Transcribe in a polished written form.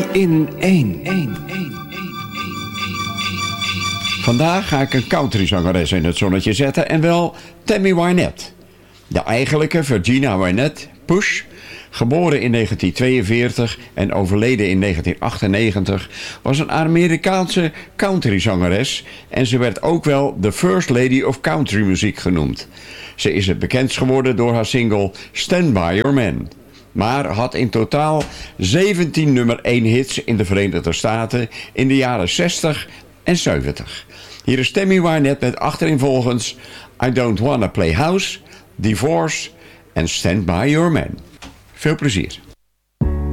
in één. Vandaag ga ik een countryzangeres in het zonnetje zetten en wel Tammy Wynette. De eigenlijke Virginia Wynette Bush, geboren in 1942 en overleden in 1998, was een Amerikaanse countryzangeres en ze werd ook wel de First Lady of Country muziek genoemd. Ze is het bekendst geworden door haar single Stand By Your Man, maar had in totaal 17 nummer 1 hits in de Verenigde Staten in de jaren 60 en 70. Hier is Tammy Wynette met achtereenvolgens I Don't Wanna Play House, Divorce en Stand By Your Man. Veel plezier.